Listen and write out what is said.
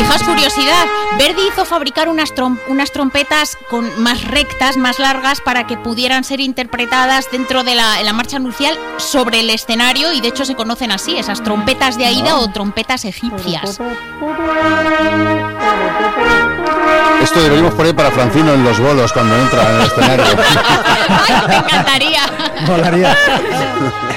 Fijaos, curiosidad, Verdi hizo fabricar unas trompetas más rectas, más largas, para que pudieran ser interpretadas dentro de la marcha nupcial sobre el escenario, y de hecho se conocen así, esas trompetas de Aida o trompetas egipcias. Esto deberíamos poner para Francino en los bolos cuando entra en el escenario. Ay, me encantaría. Molaría.